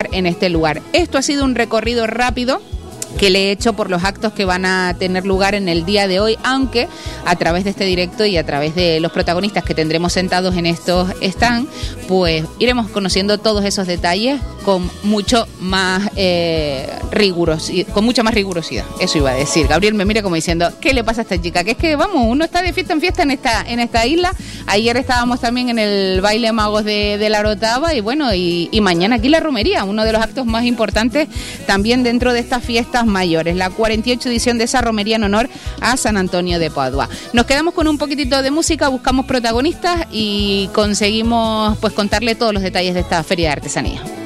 en este lugar. Esto ha sido un recorrido rápido que le he hecho por los actos que van a tener lugar en el día de hoy, aunque a través de este directo y a través de los protagonistas que tendremos sentados en estos stands, pues iremos conociendo todos esos detalles con mucho más con mucha más rigurosidad. Eso iba a decir. Gabriel me mira como diciendo, ¿qué le pasa a esta chica? Que es que, vamos, uno está de fiesta en fiesta en esta isla. Ayer estábamos también en el baile magos de la Orotava y bueno, y mañana aquí la romería, uno de los actos más importantes también dentro de estas fiestas mayores, la 48 edición de esa romería en honor a San Antonio de Padua. Nos quedamos con un poquitito de música, buscamos protagonistas y conseguimos pues contarle todos los detalles de esta feria de artesanía.